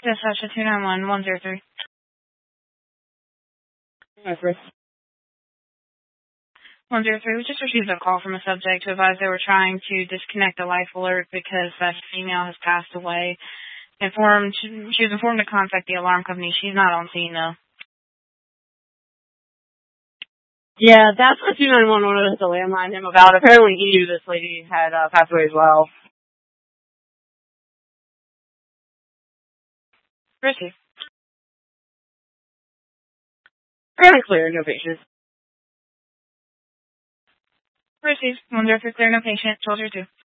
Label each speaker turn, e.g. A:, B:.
A: Dispatch 291-103.
B: Hi, Chris.
A: 103, we just received a call from a subject who advised they were trying to disconnect the life alert because that female has passed away. She was informed to contact the alarm company. She's not on scene, though.
B: Yeah, that's what 291 wanted us to landline him about. Apparently he knew this lady had passed away as well.
A: Receive.
B: Very clear, no patients.
A: Receive. 103, clear, no patient. Soldier 2.